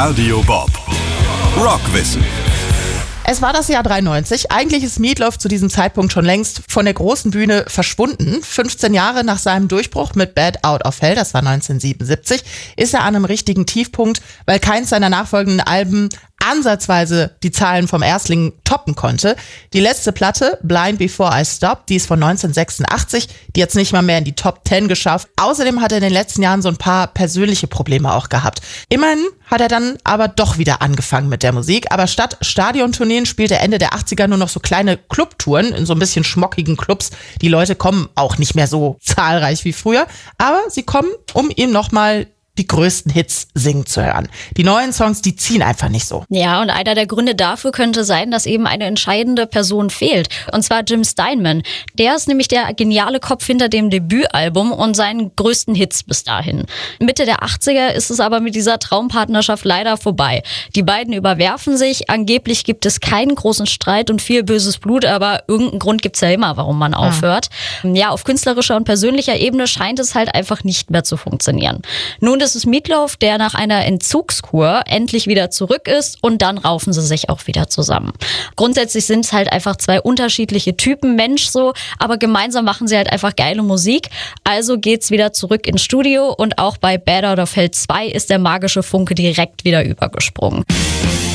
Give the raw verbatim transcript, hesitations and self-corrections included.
Radio Bob. Rockwissen. Es war das Jahr dreiundneunzig. Eigentlich ist Meatloaf zu diesem Zeitpunkt schon längst von der großen Bühne verschwunden. fünfzehn Jahre nach seinem Durchbruch mit Bad Out of Hell, das war neunzehnhundertsiebenundsiebzig, ist er an einem richtigen Tiefpunkt, weil keins seiner nachfolgenden Alben ansatzweise die Zahlen vom Erstling toppen konnte. Die letzte Platte, Blind Before I Stop, die ist von neunzehnhundertsechsundachtzig, die hat es nicht mal mehr in die Top zehn geschafft. Außerdem hat er in den letzten Jahren so ein paar persönliche Probleme auch gehabt. Immerhin hat er dann aber doch wieder angefangen mit der Musik, aber statt Stadiontourneen spielt er Ende der achtziger nur noch so kleine Clubtouren in so ein bisschen schmockigen Clubs. Die Leute kommen auch nicht mehr so zahlreich wie früher, aber sie kommen, um ihm nochmal die größten Hits singen zu hören. Die neuen Songs, die ziehen einfach nicht so. Ja, und einer der Gründe dafür könnte sein, dass eben eine entscheidende Person fehlt. Und zwar Jim Steinman. Der ist nämlich der geniale Kopf hinter dem Debütalbum und seinen größten Hits bis dahin. Mitte der achtziger ist es aber mit dieser Traumpartnerschaft leider vorbei. Die beiden überwerfen sich. Angeblich gibt es keinen großen Streit und viel böses Blut, aber irgendeinen Grund gibt es ja immer, warum man aufhört. Ja. ja, auf künstlerischer und persönlicher Ebene scheint es halt einfach nicht mehr zu funktionieren. Nun ist es Meatloaf, der nach einer Entzugskur endlich wieder zurück ist und dann raufen sie sich auch wieder zusammen. Grundsätzlich sind es halt einfach zwei unterschiedliche Typen Mensch so, aber gemeinsam machen sie halt einfach geile Musik. Also geht's wieder zurück ins Studio und auch bei Bad Out of Hell zwei ist der magische Funke direkt wieder übergesprungen.